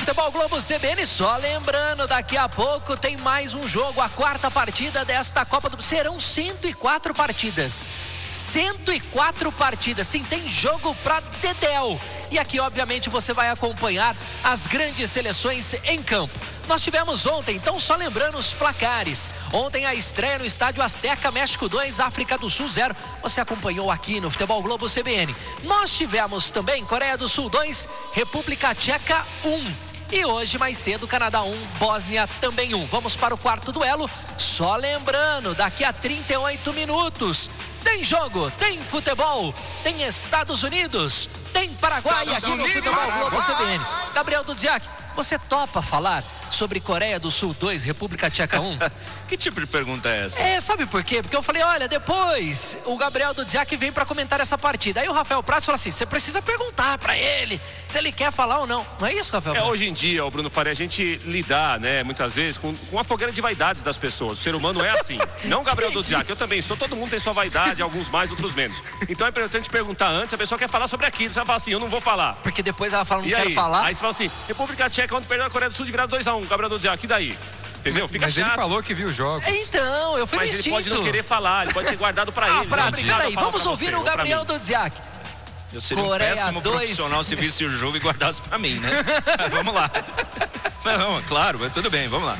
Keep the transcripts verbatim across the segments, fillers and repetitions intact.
Futebol Globo C B N, só lembrando, daqui a pouco tem mais um jogo, a quarta partida desta Copa do... Serão cento e quatro partidas. cento e quatro partidas, sim, tem jogo pra dedéu. E aqui, obviamente, você vai acompanhar as grandes seleções em campo. Nós tivemos ontem, então só lembrando os placares. Ontem a estreia no Estádio Azteca, México dois, África do Sul zero. Você acompanhou aqui no Futebol Globo C B N. Nós tivemos também Coreia do Sul dois, República Tcheca um. E hoje, mais cedo, Canadá um, Bósnia também um. Vamos para o quarto duelo. Só lembrando, daqui a trinta e oito minutos, tem jogo, tem futebol, tem Estados Unidos, tem Paraguai Estados aqui no Unidos, Futebol Globo C B N. Paraguai. Gabriel Dudziak, você topa falar sobre Coreia do Sul dois, República Tcheca um? Que tipo de pergunta é essa? É, sabe por quê? Porque eu falei, olha, depois o Gabriel Dudziak vem pra comentar essa partida. Aí o Rafael Prats falou assim, você precisa perguntar pra ele se ele quer falar ou não. Não é isso, Rafael É, Prats? hoje em dia, o Bruno Faria, a gente lidar, né, muitas vezes, com, com a fogueira de vaidades das pessoas. O ser humano é assim. Não Gabriel Dudziak, eu também sou. Todo mundo tem sua vaidade, alguns mais, outros menos. Então é importante perguntar antes, a pessoa quer falar sobre aquilo. Você vai falar assim, eu não vou falar. Porque depois ela fala, não E quero aí? falar. Aí você fala assim, República Tcheca, quando perdeu a Coreia do Sul de virada dois a um, Gabriel Dudziak, e daí? Entendeu? Fica Mas chato. ele falou que viu os jogos. Então, eu fui Mas no ele instinto. pode não querer falar, ele pode ser guardado pra Ah, ele. Prats, Não, peraí, fala vamos pra ouvir você, o ou pra Gabriel mim. Dudziak. Eu seria Coreia um péssimo dois. profissional se visse o jogo e guardasse pra mim, né? Vamos lá. Mas vamos, claro, mas tudo bem, vamos lá.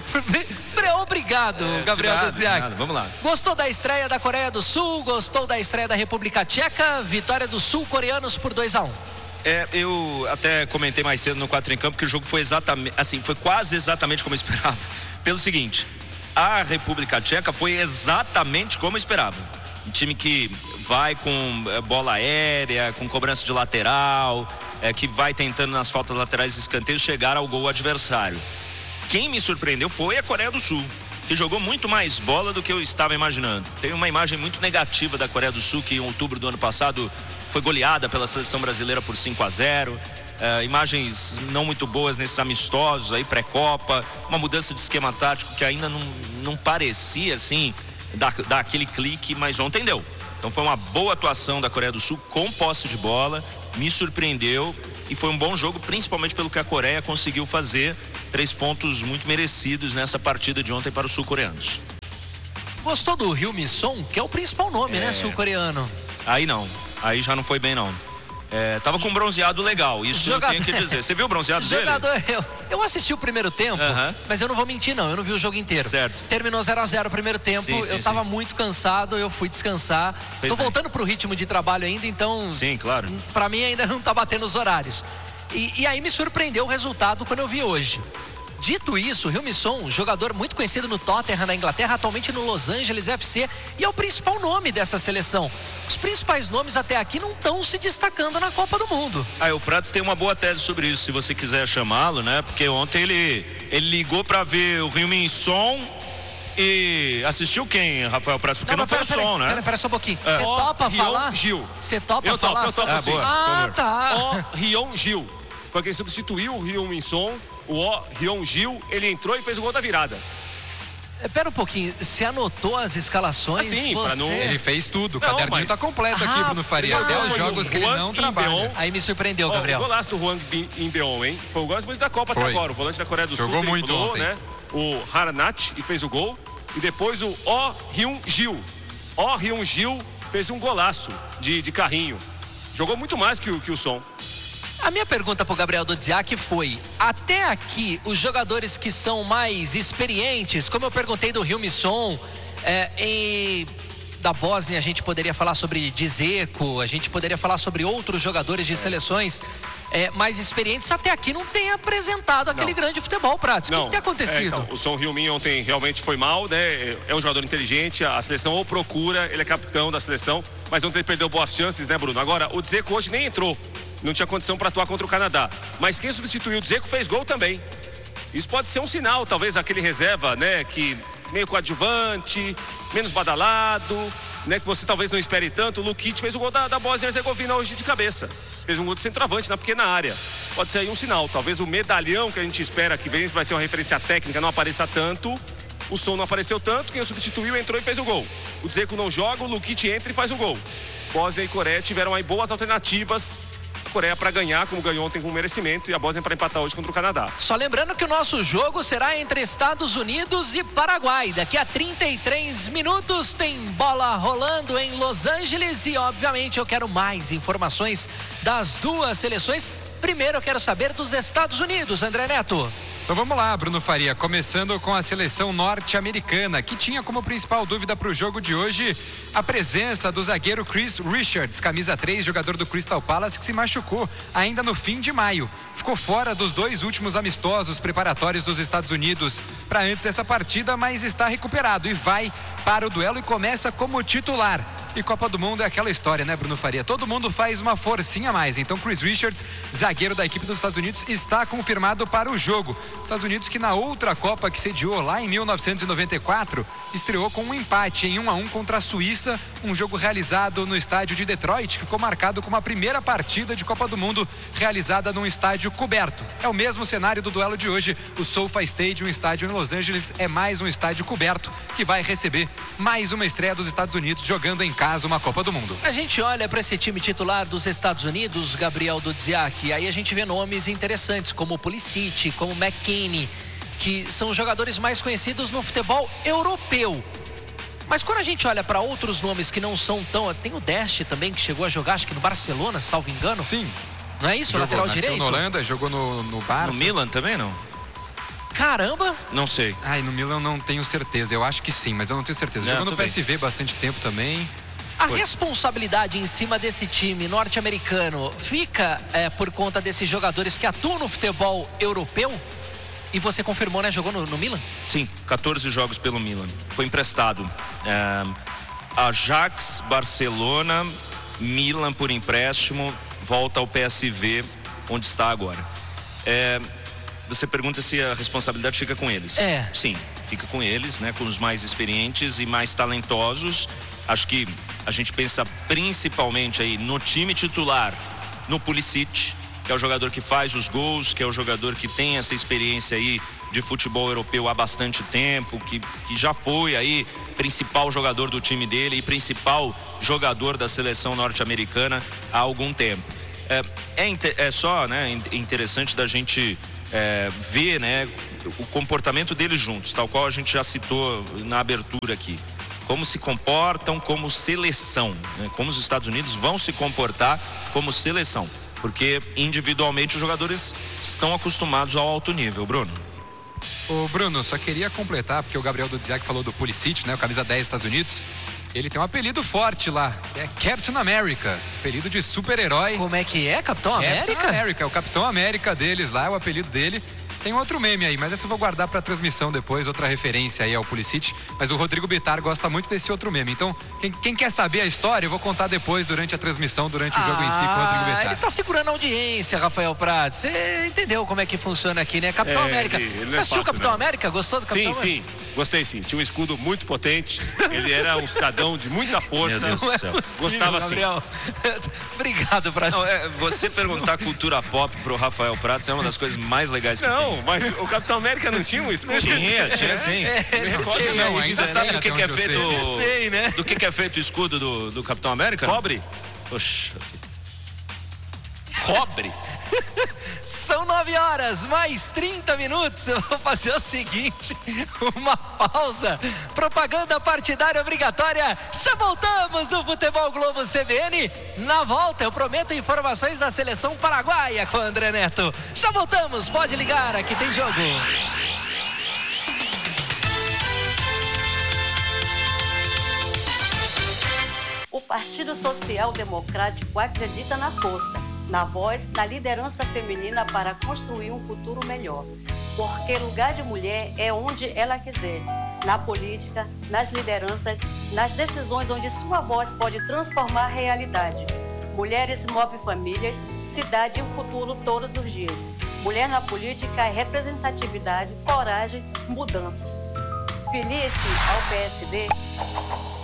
Obrigado, É, Gabriel de nada, Dudziak. de nada, vamos lá. Gostou da estreia da Coreia do Sul? Gostou da estreia da República Tcheca? Vitória dos sul-coreanos por dois a um. É, eu até comentei mais cedo no quatro em Campo que o jogo foi exatamente, assim, foi quase exatamente como eu esperava. Pelo seguinte, a República Tcheca foi exatamente como eu esperava. Um time que vai com é, bola aérea, com cobrança de lateral, é, que vai tentando nas faltas laterais e escanteios chegar ao gol adversário. Quem me surpreendeu foi a Coreia do Sul, que jogou muito mais bola do que eu estava imaginando. Tem uma imagem muito negativa da Coreia do Sul, que em outubro do ano passado foi goleada pela seleção brasileira por cinco a zero. É, imagens não muito boas nesses amistosos aí, pré-copa, uma mudança de esquema tático que ainda não, não parecia assim, dar, dar aquele clique, mas ontem deu. Então foi uma boa atuação da Coreia do Sul com posse de bola, me surpreendeu e foi um bom jogo, principalmente pelo que a Coreia conseguiu fazer. Três pontos muito merecidos nessa partida de ontem para os sul-coreanos. Gostou do Ryu Mi-song, que é o principal nome, É. né, sul-coreano? Aí não, aí já não foi bem não. É, tava com um bronzeado legal, isso Jogador- eu tenho que dizer. Você viu o bronzeado dele? Jogador, eu, eu assisti o primeiro tempo, Aham. mas eu não vou mentir não, eu não vi o jogo inteiro. Certo. Terminou zero a zero o primeiro tempo, Sim, sim, eu tava sim. muito cansado, eu fui descansar. Fez Tô bem. voltando pro ritmo de trabalho ainda, então Sim, claro. pra mim ainda não tá batendo os horários. E, e aí me surpreendeu o resultado quando eu vi hoje. Dito isso, o Ryu Mi-song, jogador muito conhecido no Tottenham na Inglaterra, atualmente no Los Angeles F C, e é o principal nome dessa seleção. Os principais nomes até aqui não estão se destacando na Copa do Mundo. Ah, o Prats tem uma boa tese sobre isso, se você quiser chamá-lo, né? Porque ontem ele, ele ligou pra ver o Ryu Mi-song e assistiu quem, Rafael Prats? Porque não, mas foi pera, o pera, som, né? Pera, pera só um pouquinho. É. Você Ó, topa Rion falar? Gil. Você topa Eu topo, falar? eu topo Ah, sim. boa. Ah, Por favor. tá. O Rion Gil foi quem substituiu o Ryu Mi-song. O O Rion Gil, ele entrou e fez o gol da virada. É, Pera um pouquinho, você anotou as escalações? Ah, sim, você... pra não- Ele fez tudo, o Não, caderninho mas- tá completo aqui, Ah, Bruno Faria. não, Até os foi jogos o que ele Juan não Im trabalha. Beon. Aí me surpreendeu, Ó, Gabriel. o golaço do Hwang Im-beon, hein? Foi o golaço bonito da Copa Foi. até agora. O volante da Coreia do Jogou Sul muito driblou, ontem. né? O Haranat e fez o gol. E depois o Oh Hyun Gil. Oh Hyun Gil fez um golaço de, de carrinho. Jogou muito mais que o, que o Som. A minha pergunta pro Gabriel Dudziak foi: até aqui, os jogadores que são mais experientes, como eu perguntei do Ryu Mi-song, é, em... da Bósnia a gente poderia falar sobre Dzeko, a gente poderia falar sobre outros jogadores de seleções é, mais experientes, até aqui não tem apresentado aquele Não. grande futebol, Prats. O que, Não, que tem acontecido? é, então, o Son Heung-min ontem realmente foi mal, né? É um jogador inteligente, a seleção ou procura, ele é capitão da seleção, mas ontem ele perdeu boas chances, né, Bruno? Agora, o Dzeko hoje nem entrou, não tinha condição para atuar contra o Canadá. Mas quem substituiu o Dzeko fez gol também. Isso pode ser um sinal, talvez aquele reserva, né, que meio coadjuvante, menos badalado, né, que você talvez não espere tanto. O Lukic fez o gol da, da Bósnia e Herzegovina hoje de cabeça. Fez um gol de centroavante na pequena área. Pode ser aí um sinal. Talvez o medalhão que a gente espera que vem, vai ser uma referência técnica, não apareça tanto. O Som não apareceu tanto, quem o substituiu entrou e fez o gol. O Dzeko não joga, o Lukic entra e faz o gol. Bósnia e Coreia tiveram aí boas alternativas Coreia para ganhar, como ganhou ontem com merecimento, e a Bósnia para empatar hoje contra o Canadá. Só lembrando que o nosso jogo será entre Estados Unidos e Paraguai. Daqui a trinta e três minutos tem bola rolando em Los Angeles e, obviamente, eu quero mais informações das duas seleções. Primeiro eu quero saber dos Estados Unidos, André Neto. Então vamos lá, Bruno Faria, começando com a seleção norte-americana, que tinha como principal dúvida para o jogo de hoje a presença do zagueiro Chris Richards, camisa três, jogador do Crystal Palace, que se machucou ainda no fim de maio. Ficou fora dos dois últimos amistosos preparatórios dos Estados Unidos para antes dessa partida, mas está recuperado e vai para o duelo e começa como titular. E Copa do Mundo é aquela história, né, Bruno Faria? Todo mundo faz uma forcinha a mais. Então, Chris Richards, zagueiro da equipe dos Estados Unidos, está confirmado para o jogo. Estados Unidos que na outra Copa que sediou lá em mil novecentos e noventa e quatro, estreou com um empate em um a um contra a Suíça, um jogo realizado no estádio de Detroit, que ficou marcado como a primeira partida de Copa do Mundo realizada num estádio coberto. É o mesmo cenário do duelo de hoje. O SoFi Stadium, um estádio em Los Angeles, é mais um estádio coberto que vai receber mais uma estreia dos Estados Unidos jogando em casa uma Copa do Mundo. A gente olha para esse time titular dos Estados Unidos, Gabriel Dudziak, e aí a gente vê nomes interessantes como Pulisic, como McKennie, que são jogadores mais conhecidos no futebol europeu. Mas quando a gente olha para outros nomes que não são tão... Tem o Dest também, que chegou a jogar, acho que no Barcelona, salvo engano. Sim. Não é isso? Jogou, Lateral nasceu direito? no Holanda, jogou no, no Barça. No Milan também, não? Caramba! Não sei. Ai, no Milan eu não tenho certeza. Eu acho que sim, mas eu não tenho certeza. Não, Jogou no bem. P S V bastante tempo também. A Foi. responsabilidade em cima desse time norte-americano fica é, por conta desses jogadores que atuam no futebol europeu? E você confirmou, né? Jogou no, no Milan? Sim, quatorze jogos pelo Milan. Foi emprestado. É, Ajax, Barcelona, Milan por empréstimo, volta ao P S V, onde está agora. É, você pergunta se a responsabilidade fica com eles. É. Sim, fica com eles, né? Com os mais experientes e mais talentosos. Acho que a gente pensa principalmente aí no time titular, no Pulisic, que é o jogador que faz os gols, que é o jogador que tem essa experiência aí de futebol europeu há bastante tempo, que, que já foi aí principal jogador do time dele e principal jogador da seleção norte-americana há algum tempo. É, é, é só, né, interessante da gente é, ver, né, o comportamento deles juntos, tal qual a gente já citou na abertura aqui. Como se comportam como seleção, né? Como os Estados Unidos vão se comportar como seleção, porque individualmente os jogadores estão acostumados ao alto nível. Bruno. Ô Bruno, só queria completar, porque o Gabriel Dudziak falou do Pulisic, né, o camisa dez dos Estados Unidos. Ele tem um apelido forte lá, é Captain America, apelido de super-herói. Como é que é, Capitão Captain América? América, é o Capitão América deles lá, é o apelido dele. Tem outro meme aí, mas esse eu vou guardar para transmissão depois, outra referência aí ao Pulisic. Mas o Rodrigo Bittar gosta muito desse outro meme. Então, quem, quem quer saber a história, eu vou contar depois, durante a transmissão, durante o jogo em si com o Rodrigo Bittar. Ele tá segurando a audiência, Rafael Prado. Você entendeu como é que funciona aqui, né? Capitão É, América. ele- ele não Você é assistiu o fácil, Capitão não. América? Gostou do Capitão Sim, América? sim. Gostei sim. Tinha um escudo muito potente. Ele era um cidadão de muita força. Meu Deus do céu. Gostava sim. Gabriel. Obrigado, Brasil. Não, é, você perguntar cultura pop pro Rafael Pratos é uma das coisas mais legais que Não, tem. mas o Capitão América não tinha um escudo? Tinha, tinha sim. Me recordo Tinha, não, não, ainda ainda Você sabe tem, do que, até que é onde eu feito Tem, né? do que, que é feito o escudo do, do Capitão América? Cobre? Poxa. Cobre? São nove horas, mais trinta minutos. Eu vou fazer o seguinte: uma pausa. Propaganda partidária obrigatória. Já voltamos no Futebol Globo C B N. Na volta, eu prometo informações da seleção paraguaia com o André Neto. Já voltamos, pode ligar, aqui tem jogo. O Partido Social Democrático acredita na força, na voz, na liderança feminina para construir um futuro melhor. Porque lugar de mulher é onde ela quiser, na política, nas lideranças, nas decisões onde sua voz pode transformar a realidade. Mulheres movem famílias, cidade e o futuro todos os dias. Mulher na política é representatividade, coragem, mudanças. Filie-se ao P S D.